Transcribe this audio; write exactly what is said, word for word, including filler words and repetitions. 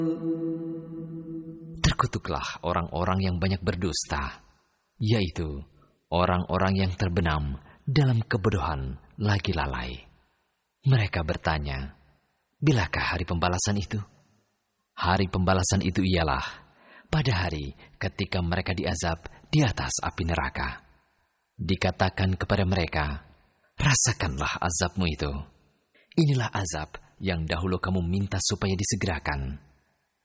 Terkutuklah orang-orang yang banyak berdusta, yaitu orang-orang yang terbenam dalam kebodohan lagi lalai. Mereka bertanya, bilakah hari pembalasan itu? Hari pembalasan itu ialah pada hari ketika mereka diazab di atas api neraka. Dikatakan kepada mereka, rasakanlah azabmu itu. Inilah azab yang dahulu kamu minta supaya disegerakan.